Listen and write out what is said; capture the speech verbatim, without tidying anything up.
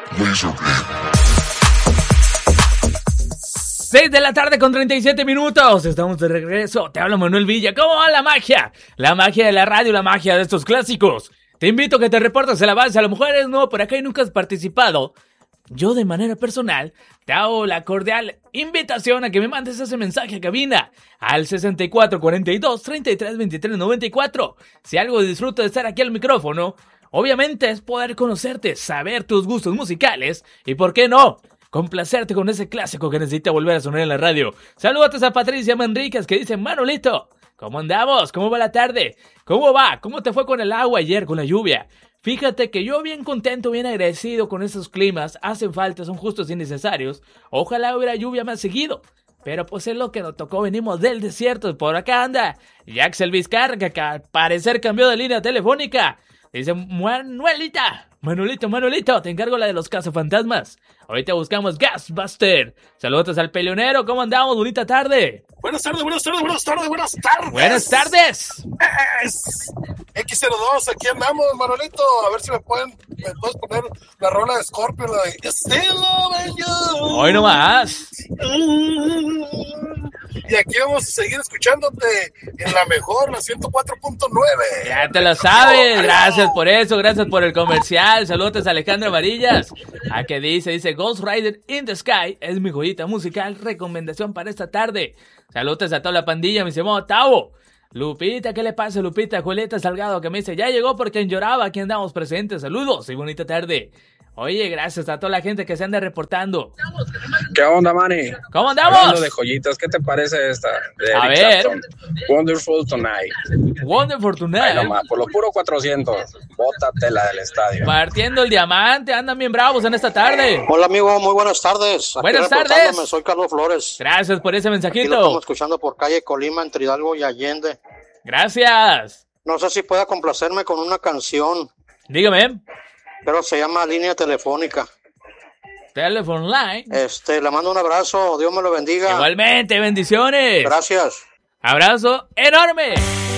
seis de la tarde con treinta y siete minutos. Estamos de regreso. Te habla Manuel Villa. ¿Cómo va la magia? La magia de la radio, la magia de estos clásicos. Te invito a que te reportes el avance. A las mujeres no, por acá y nunca has participado. Yo de manera personal te hago la cordial invitación a que me mandes ese mensaje a cabina al sesenta y cuatro cuarenta y dos treinta y tres veintitrés noventa y cuatro. Si algo disfruto de estar aquí al micrófono, obviamente es poder conocerte, saber tus gustos musicales y, ¿por qué no?, complacerte con ese clásico que necesita volver a sonar en la radio. Saludos a Patricia Manríquez que dice: Manolito, ¿cómo andamos? ¿Cómo va la tarde? ¿Cómo va? ¿Cómo te fue con el agua ayer, con la lluvia? Fíjate que yo bien contento, bien agradecido con esos climas. Hacen falta, son justos y necesarios. Ojalá hubiera lluvia más seguido. Pero pues es lo que nos tocó, venimos del desierto. Por acá anda Jaxel Vizcarra, que al parecer cambió de línea telefónica. Dice: Manuelita, Manuelito, Manuelito, te encargo la de los cazafantasmas. Ahorita buscamos Gasbuster. Saludos al peleonero, ¿cómo andamos? Bonita tarde. Buenas tardes, buenas tardes, buenas tardes, buenas tardes. Buenas tardes. Es equis cero dos, aquí andamos, Manolito. A ver si me pueden, me puedes poner la rola de Scorpion, la de Still Loving You. Hoy nomás. Y aquí vamos a seguir escuchándote en la mejor, la ciento cuatro punto nueve. Ya te lo sabes, gracias por eso, gracias por el comercial. Saludos a Alejandra Varillas. ¿A qué dice? Dice: Ghost Rider in the Sky es mi joyita musical, recomendación para esta tarde. Saludos a toda la pandilla, mi estimado Tavo. Lupita, ¿qué le pasa, Lupita? Julieta Salgado, que me dice: ya llegó por quien lloraba, aquí andamos presentes. Saludos y bonita tarde. Oye, gracias a toda la gente que se anda reportando. ¿Qué onda, Manny? ¿Cómo andamos? Hablando de joyitas, ¿qué te parece esta? De a Eric ver. Clapton. Wonderful Tonight. Wonderful Tonight. Ay, nomás, por lo puro cuatrocientos. Bótatela del estadio. Partiendo el diamante, andan bien bravos en esta tarde. Hola, amigo, muy buenas tardes. Aquí buenas tardes. Soy Carlos Flores. Gracias por ese mensajito. Aquí lo estamos escuchando por calle Colima, entre Hidalgo y Allende. Gracias. No sé si pueda complacerme con una canción. Dígame. Pero se llama Línea Telefónica. Telephone Line. Este, le mando un abrazo, Dios me lo bendiga. Igualmente, bendiciones. Gracias. Abrazo enorme.